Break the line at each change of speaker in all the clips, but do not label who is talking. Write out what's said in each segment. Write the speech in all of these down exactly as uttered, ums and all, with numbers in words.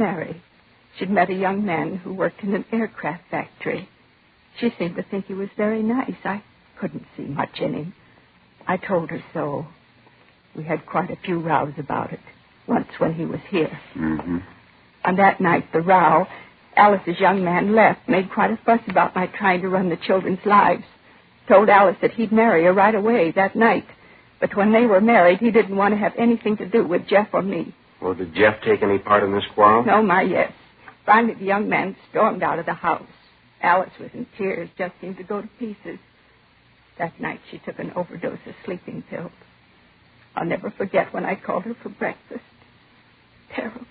Mary. She'd met a young man who worked in an aircraft factory. She seemed to think he was very nice. I couldn't see much in him. I told her so. We had quite a few rows about it, once when he was here.
Mm-hmm.
On that night, the row, Alice's young man left, made quite a fuss about my trying to run the children's lives. Told Alice that he'd marry her right away that night. But when they were married, he didn't want to have anything to do with Jeff or me.
Well, did Jeff take any part in this quarrel?
No, my, yes. Finally, the young man stormed out of the house. Alice was in tears, just seemed to go to pieces. That night, she took an overdose of sleeping pills. I'll never forget when I called her for breakfast. Terrible.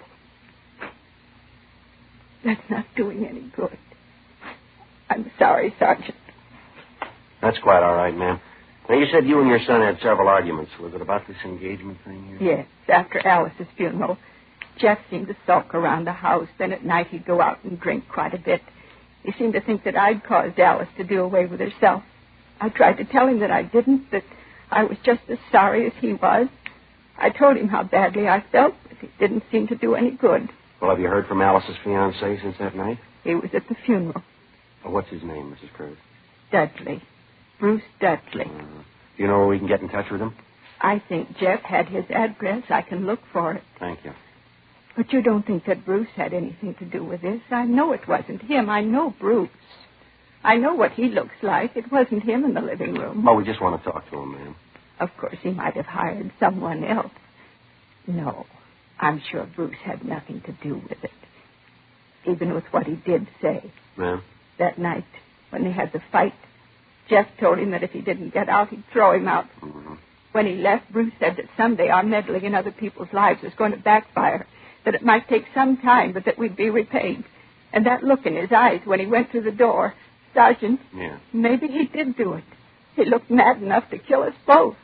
That's not doing any good. I'm sorry, Sergeant.
That's quite all right, ma'am. Now, you said you and your son had several arguments. Was it about this engagement thing here?
Yes, after Alice's funeral. Jeff seemed to sulk around the house. Then at night he'd go out and drink quite a bit. He seemed to think that I'd caused Alice to do away with herself. I tried to tell him that I didn't, that I was just as sorry as he was. I told him how badly I felt, but it didn't seem to do any good.
Well, have you heard from Alice's fiancé since that night?
He was at the funeral.
Well, what's his name, Missus Curtis?
Dudley. Bruce Dudley.
Uh, do you know where we can get in touch with him?
I think Jeff had his address. I can look for it.
Thank you.
But you don't think that Bruce had anything to do with this? I know it wasn't him. I know Bruce. I know what he looks like. It wasn't him in the living room.
Oh, we just want to talk to him, ma'am.
Of course, he might have hired someone else. No, I'm sure Bruce had nothing to do with it. Even with what he did say.
Ma'am?
That night, when they had the fight, Jeff told him that if he didn't get out, he'd throw him out.
Mm-hmm.
When he left, Bruce said that someday our meddling in other people's lives was going to backfire, that it might take some time, but that we'd be repaid. And that look in his eyes when he went through the door, Sergeant,
yeah.
Maybe he did do it. He looked mad enough to kill us both.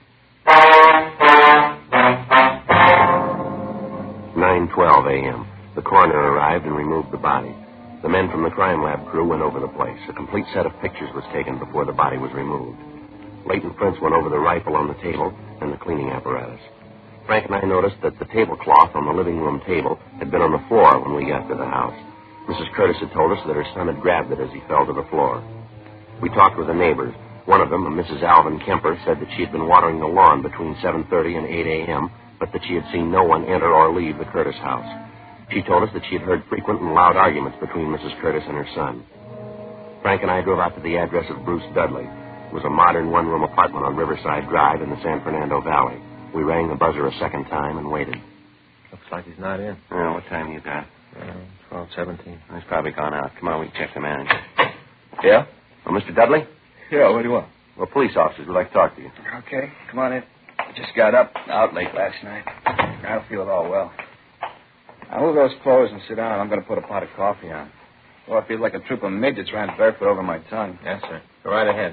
nine twelve a.m. The coroner arrived and removed the body. The men from the crime lab crew went over the place. A complete set of pictures was taken before the body was removed. Latent prints went over the rifle on the table and the cleaning apparatus. Frank and I noticed that the tablecloth on the living room table had been on the floor when we got to the house. Missus Curtis had told us that her son had grabbed it as he fell to the floor. We talked with the neighbors. One of them, a Missus Alvin Kemper, said that she had been watering the lawn between seven thirty and eight a.m., but that she had seen no one enter or leave the Curtis house. She told us that she had heard frequent and loud arguments between Missus Curtis and her son. Frank and I drove out to the address of Bruce Dudley. It was a modern one-room apartment on Riverside Drive in the San Fernando Valley. We rang the buzzer a second time and waited.
Looks like he's not in.
Oh, what time you got?
Uh, twelve seventeen.
He's probably gone out. Come on, we can check the manager.
Yeah?
Well, Mister Dudley?
Yeah, what do you want?
Well, police officers would like to talk to you.
Okay, come on in. I just got up, out late last night. I don't feel at all well. Now, move those clothes and sit down. I'm going to put a pot of coffee on. Oh, I feel like a troop of midgets ran barefoot over my tongue.
Yes, sir. Go right ahead.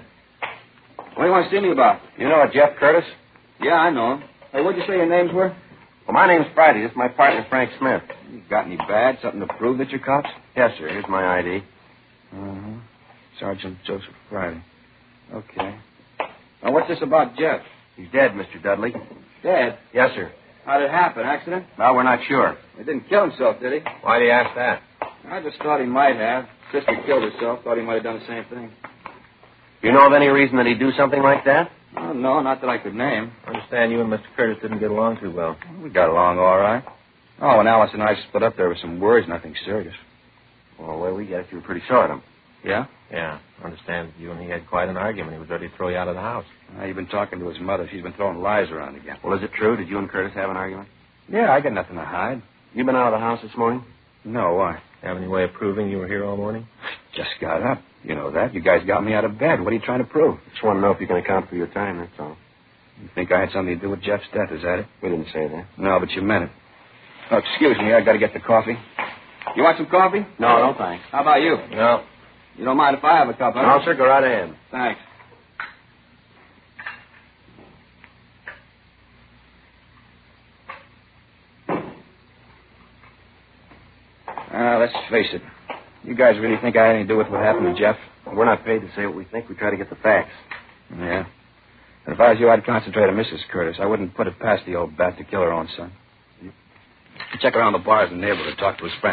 What do you want to see me about?
You know a Jeff Curtis?
Yeah, I know him. Hey, what'd you say your names were?
Well, my name's Friday. This is my partner, Frank Smith.
You got any badge? Something to prove that you're cops?
Yes, sir. Here's my I D.
Uh-huh. Sergeant Joseph Friday. Okay. Now, what's this about Jeff?
He's dead, Mister Dudley.
Dead?
Yes, sir.
How did it happen? Accident?
Well, we're not sure.
He didn't kill himself, did he?
Why do you ask that?
I just thought he might have. Sister killed herself. Thought he might have done the same thing.
You know of any reason that he'd do something like that?
Oh, no, not that I could name.
I understand you and Mister Curtis didn't get along too well.
We got along all right. Oh, when Alice and I split up, there were some words, nothing serious.
Well, the way we get it, you were pretty sore at him.
Yeah?
Yeah, I understand you and he had quite an argument. He was ready to throw you out of the house.
Uh, you've been talking to his mother. She's been throwing lies around again.
Well, is it true? Did you and Curtis have an argument?
Yeah, I got nothing to hide.
You been out of the house this morning?
No, why?
Have any way of proving you were here all morning?
Just got up. You know that. You guys got me out of bed. What are you trying to prove?
Just want to know if you can account for your time, that's all.
You think I had something to do with Jeff's death, is that it?
We didn't say that.
No, but you meant it. Oh, excuse me. I got to get the coffee. You want some coffee?
No, no, thanks.
How about you?
No.
You don't mind if I have a cup, huh?
No, sir, go right ahead.
Thanks. Uh, let's face it. You guys really think I had anything to do with what happened to Jeff?
Well, we're not paid to say what we think. We try to get the facts.
Yeah. And if I was you, I'd concentrate on Missus Curtis. I wouldn't put it past the old bat to kill her own son. Check around the bars in the neighborhood, talk to his friends.